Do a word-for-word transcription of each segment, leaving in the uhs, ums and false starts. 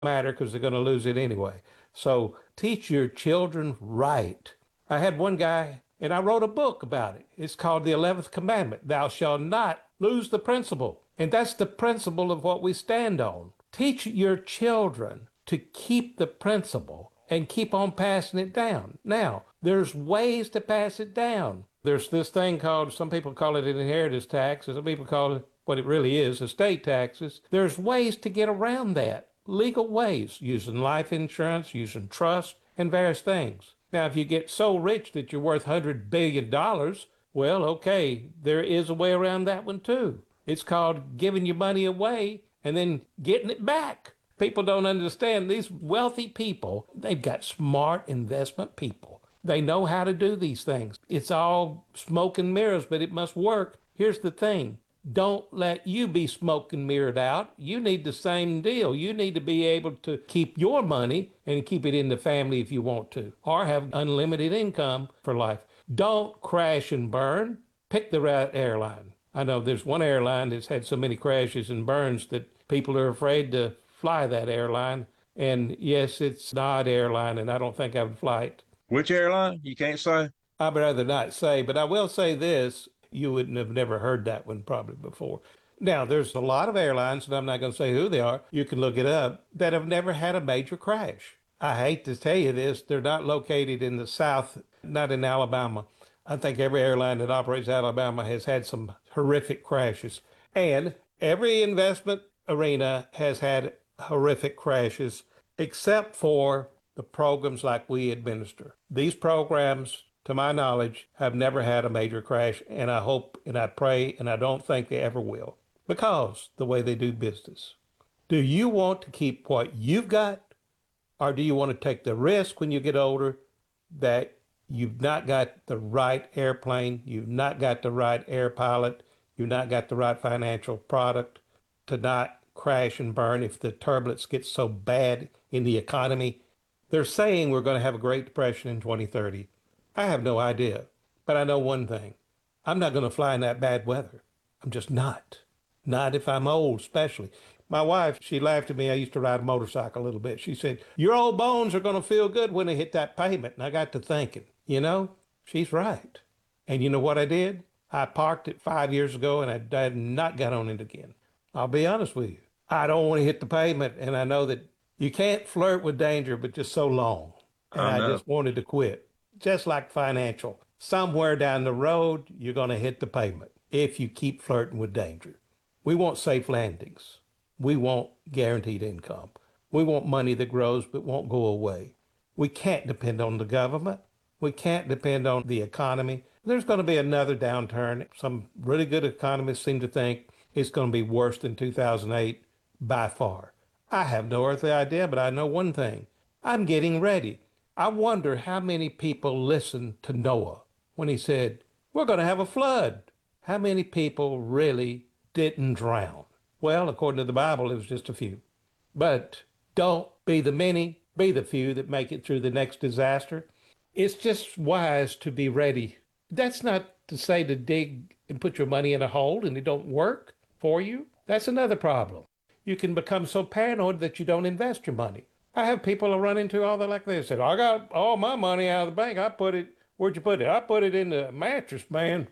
matter because they're going to lose it anyway. So teach your children right. I had one guy, and I wrote a book about it. It's called The eleventh Commandment. Thou shalt not lose the principle. And that's the principle of what we stand on. Teach your children to keep the principle and keep on passing it down. Now, there's ways to pass it down. There's this thing called, some people call it an inheritance tax, and some people call it what it really is, estate taxes. There's ways to get around that, legal ways, using life insurance, using trust, and various things. Now, if you get so rich that you're worth one hundred billion dollars, well, okay, there is a way around that one too. It's called giving your money away and then getting it back. People don't understand. These wealthy people, they've got smart investment people. They know how to do these things. It's all smoke and mirrors, but it must work. Here's the thing. Don't let you be smoke and mirrored out. You need the same deal. You need to be able to keep your money and keep it in the family if you want to, or have unlimited income for life. Don't crash and burn. Pick the right airline. I know there's one airline that's had so many crashes and burns that people are afraid to fly that airline. And yes, it's an odd airline, and I don't think I would fly it. Which airline? You can't say? I'd rather not say, but I will say this. You wouldn't have never heard that one probably before. Now, there's a lot of airlines, and I'm not going to say who they are. You can look it up, that have never had a major crash. I hate to tell you this. They're not located in the South, not in Alabama. I think every airline that operates Alabama has had some horrific crashes. And every investment arena has had horrific crashes, except for the programs like we administer. These programs, to my knowledge, have never had a major crash, and I hope and I pray and I don't think they ever will, because the way they do business. Do you want to keep what you've got, or do you want to take the risk when you get older that you've not got the right airplane, you've not got the right air pilot, you've not got the right financial product to not crash and burn if the turbulence gets so bad in the economy? They're saying we're going to have a Great Depression in twenty thirty. I have no idea, but I know one thing. I'm not going to fly in that bad weather. I'm just not. Not if I'm old, especially. My wife, she laughed at me. I used to ride a motorcycle a little bit. She said, your old bones are going to feel good when they hit that pavement. And I got to thinking, you know, she's right. And you know what I did? I parked it five years ago, and I did not get on it again. I'll be honest with you. I don't want to hit the pavement, and I know that you can't flirt with danger, but just so long. And I I know. just wanted to quit. Just like financial. Somewhere down the road, you're going to hit the pavement if you keep flirting with danger. We want safe landings. We want guaranteed income. We want money that grows but won't go away. We can't depend on the government. We can't depend on the economy. There's going to be another downturn. Some really good economists seem to think it's going to be worse than two thousand eight by far. I have no earthly idea, but I know one thing. I'm getting ready. I wonder how many people listened to Noah when he said, we're going to have a flood. How many people really didn't drown? Well, according to the Bible, it was just a few. But don't be the many, be the few that make it through the next disaster. It's just wise to be ready. That's not to say to dig and put your money in a hole and it don't work for you. That's another problem. You can become so paranoid that you don't invest your money. I have people I run into all that like this. Said, I got all my money out of the bank. I put it, where'd you put it? I put it in the mattress, man.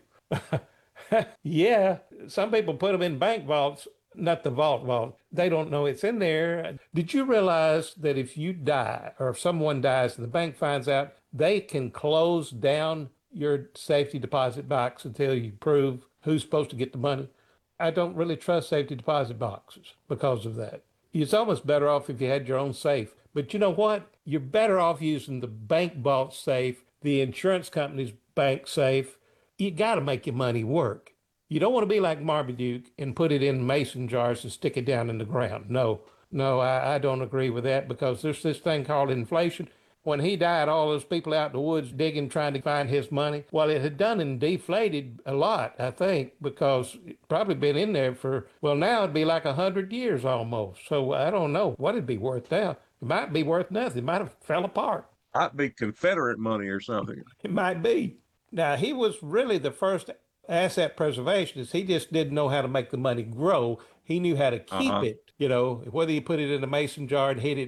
Yeah, some people put them in bank vaults, not the vault vault. They don't know it's in there. Did you realize that if you die or if someone dies and the bank finds out, they can close down your safety deposit box until you prove who's supposed to get the money? I don't really trust safety deposit boxes because of that. It's almost better off if you had your own safe. But you know what? You're better off using the bank vault safe, the insurance company's bank safe. You got to make your money work. You don't want to be like Marmaduke and put it in mason jars and stick it down in the ground. No, no, I, I don't agree with that because there's this thing called inflation. When he died, all those people out in the woods digging, trying to find his money, well, it had done and deflated a lot, I think, because it probably been in there for, well, now it'd be like a hundred years almost. So I don't know what it'd be worth now. It might be worth nothing. It might have fell apart. Might be Confederate money or something. It might be. Now, he was really the first asset preservationist. He just didn't know how to make the money grow. He knew how to keep Uh-huh. it You know, whether you put it in a mason jar and hit it